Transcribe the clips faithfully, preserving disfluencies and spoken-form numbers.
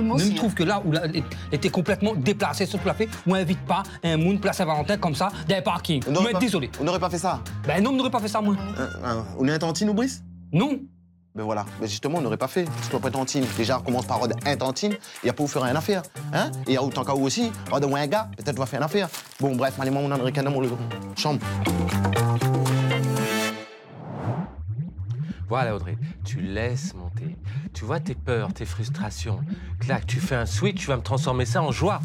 moi aussi. Je trouve que là où elle était complètement déplacée sur le fait, on n'invite pas un monde place Saint-Valentin comme ça dans les parkings. On Je n'aurait suis désolé. On n'aurait pas fait ça. Ben non, on n'aurait pas fait ça, moi. Euh, euh, on est intentine ou Brice? Non. Ben voilà, ben justement, on n'aurait pas fait. Je dois pas intentine. Déjà, on commence par ordre intentine, et après, vous ferez une affaire. Hein? Et à autant qu'à vous aussi, ordre ou un gars, peut-être on va faire une affaire. Bon, bref, allez, moi, on en aurait qu'un dans le chambre. Voilà, Audrey, tu laisses monter. Tu vois tes peurs, tes frustrations. Clac, tu fais un switch, tu vas me transformer ça en joie.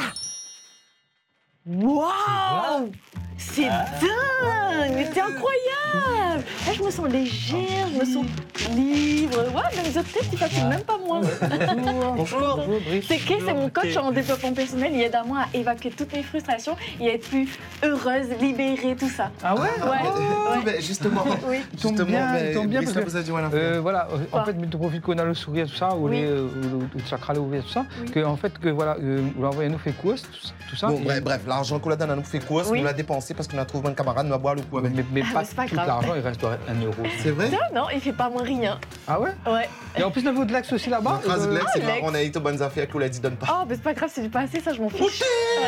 Waouh! C'est dingue! Mais c'est incroyable! Là, je me sens légère, je me sens libre. Ouais, dans les autres tests, ils fatiguent même pas moi. Bonjour. Bonjour, Brice. C'est Chris, c'est mon coach en développement personnel. Il aide à moi à évacuer toutes mes frustrations et à être plus heureuse, libérée, tout ça. Ah ouais? Ouais. Oh, ouais. ben, justement, Oui. Il tombe justement, bien, ben, il tombe bien Brice, parce là, que, vous avez dit, voilà. euh, voilà, euh, en Quoi? fait, mais tu profites qu'on a le sourire, tout ça, ou Oui. les, euh, ou le, le chakra ouvert, tout ça, Oui. que en fait, que voilà, euh, vous l'envoyez nous fait cause, tout, tout ça. Bon, et- bref, bref, l'argent qu'on a donné, on a fait quoi? Oui. On l'a dépensé parce qu'on a trouvé un camarade, on va boire le coup avec. Mais, mais Ah, pas mais c'est pas tout grave. l'argent, il reste un euro. C'est vrai? Non, non, il fait pas moins rien. Ah ouais? Ouais. Et en plus, il y a de l'axe aussi là-bas. Phrase de euh, Lex, c'est Lex. marrant, on a été aux bonnes affaires qu'on l'a dit, donne pas. Oh, mais c'est pas grave, c'est du passé, ça, je m'en fiche.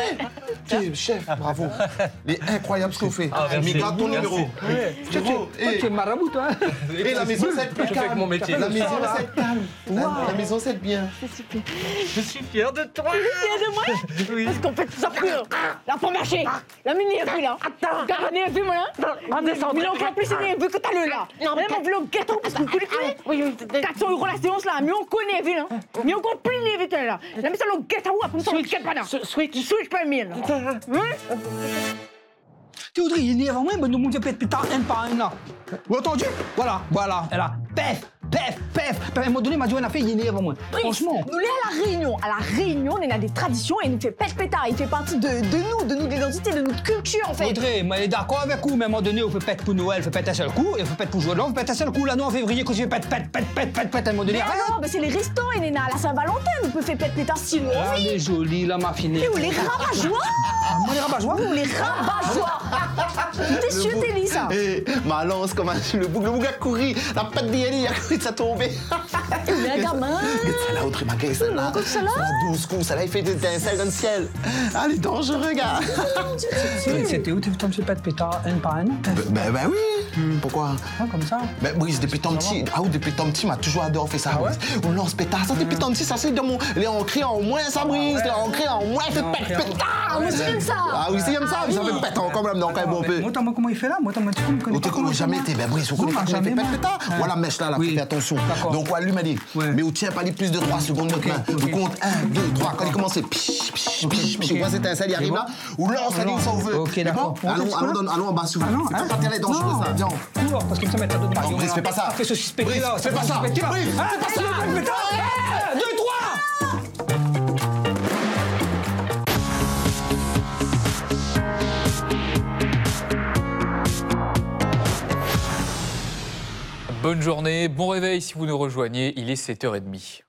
Ok, chef, bravo. Il est incroyable ce qu'on fait. Ah, merci. Mais garde ton Merci. numéro. Ouais. Tu sais, Frérot, tu- toi, et- tu es marabout, toi. Et la maison, c'est Je fais avec mon métier. La maison, là. c'est calme. La, la maison, c'est bien. C'est super. Je suis fier de toi. Fier de moi? Oui. Parce qu'on fait tout ça plus. La première marché. La mini est là. Attends. T'as un vu, moi, là? Mais là, en plus, c'est un vu que t'as le là. Non, mais on veut le gâteau parce qu'on connaît. Oui, oui. quatre cents euros la séance là. Mais on connaît, vu, là. Mais on comprend les vite là. La mission, le gâteau, après, on ne quête pas là. Switch. Switch pas mille. Hein? Théodrie, il est avant moi, mais nous, mon Dieu, peut-être putain, un par un là. Vous avez entendu? Voilà, voilà. Elle a pef, pef, pef. À un moment donné, il m'a dit, on a fait, il est avant moi. Franchement. Nous, là, à la Réunion, à la Réunion, on a des traditions et il nous fait pète pétard. Il fait partie de, de nous, de notre identité, de notre culture, en fait. Audrey, moi, elle est d'accord avec vous, mais à un moment donné, on fait pète pour Noël, on fait pète un seul coup, et on fait pète pour Joël, on fait pète un seul coup. Là, nous, en février, quand je fais pète, pète, pète, pète, pète, pète, à un moment donné, Mais arrête. non, bah, c'est les restos, et Néna, à la Saint-Valentin, on peut faire pète pétard si nous Ah, envie. elle est jolie, là, ma fille. Et ou les rabat-joie. Moi, les rabat-joie. Ou les rabat-joie. T'es sûr, t'es lisse, ça? Et ma lance, comme le bouc, le bouc a couru, la patte d'Yali, il a couru de sa tombée. Mais un gamin. Regarde celle-là, autre magasin, celle-là. Encore celle-là? Celle-là, douze coups, celle-là, il fait des étincelles dans le ciel. Ah, elle est dangereux, gars. C'était où, tu fais me pète pétard, un par un? Ben, ben oui. Pourquoi? Ah, comme ça. Ben, Brice, depuis tant petit, ah oui, depuis tant petit, m'a toujours adoré faire ça, Ah ouais? Brice. On lance pétard, ça, depuis tant petit, ça, c'est dans mon. Les ancrés en moins, ça, Brice. Les ancrés en moins, fait Non, pète frère. pétard. Ah, moi, c'est comme ça. Ah oui, c'est comme ça, mais ça fait pétard quand même, donc, un bon peu. Moi, t'as moi, comment il fait là? Moi, t'as moi, tu me connais Ou pas t'es comment jamais été, ben Brice, on connaît pas comment il fait pète pétard. Voilà, mèche là, là, Oui. fais attention. D'accord. Donc, ouais, lui m'a dit, Ouais. mais on tient pas les plus de trois secondes, notre main. On compte un, deux, trois. Quand il commence, c'est piche, piche, piche, piche. ok. On voit cette étincelle, il arrive C'est là. Ou lance la ligne, ça on veut. Ok, C'est d'accord. bon? Allons, allons, donne- allons en bas souvent. Ah non, C'est hein? pas qu'elle est dangereuse, Non. ça. Viens. Cours, parce que ça mettra d'autres marions. Brice, fais pas ça. Fais ce suspecté là. Brice, fais pas ça. Suspecté là. Brice, Ah, fais pas ça. pète pétard. Un, deux, trois. Bonne journée, bon réveil si vous nous rejoignez, il est sept heures trente.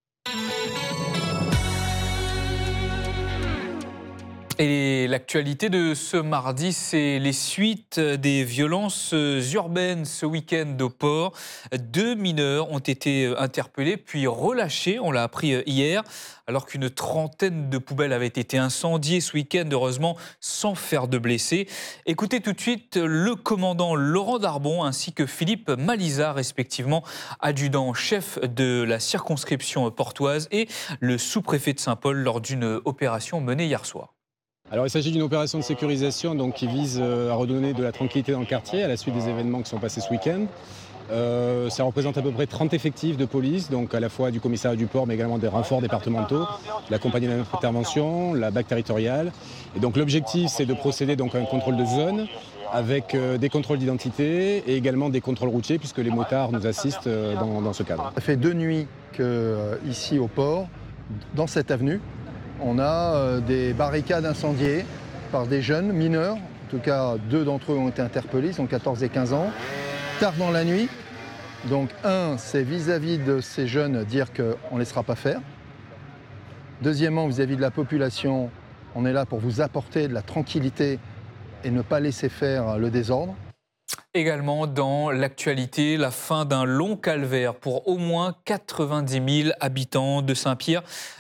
Et l'actualité de ce mardi, c'est les suites des violences urbaines ce week-end au port. Deux mineurs ont été interpellés puis relâchés, on l'a appris hier, alors qu'une trentaine de poubelles avaient été incendiées ce week-end, heureusement sans faire de blessés. Écoutez tout de suite le commandant Laurent Darbon ainsi que Philippe Maliza, respectivement adjudant-chef de la circonscription portoise et le sous-préfet de Saint-Paul lors d'une opération menée hier soir. Alors, il s'agit d'une opération de sécurisation donc, qui vise euh, à redonner de la tranquillité dans le quartier à la suite des événements qui sont passés ce week-end. Euh, ça représente à peu près trente effectifs de police, donc à la fois du commissariat du port, mais également des renforts départementaux, la compagnie d'intervention, la B A C territoriale. Et donc l'objectif, c'est de procéder donc, à un contrôle de zone avec euh, des contrôles d'identité et également des contrôles routiers, puisque les motards nous assistent euh, dans, dans ce cadre. Ça fait deux nuits qu'ici au port, dans cette avenue, on a euh, des barricades incendiées par des jeunes mineurs. En tout cas, deux d'entre eux ont été interpellés, ils ont quatorze et quinze ans. Tard dans la nuit, donc un, c'est vis-à-vis de ces jeunes dire qu'on ne laissera pas faire. Deuxièmement, vis-à-vis de la population, on est là pour vous apporter de la tranquillité et ne pas laisser faire le désordre. Également dans l'actualité, la fin d'un long calvaire pour au moins quatre-vingt-dix mille habitants de Saint-Pierre